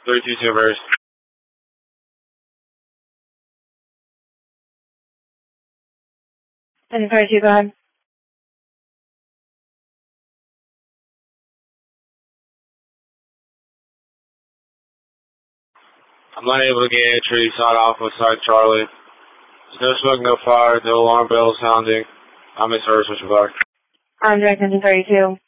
32 Timbers. And 32, go ahead. I'm not able to get entry, sign off with side Charlie. There's no smoke, no fire, no alarm bell sounding. I'm in service with your bar. I'm directing to 32.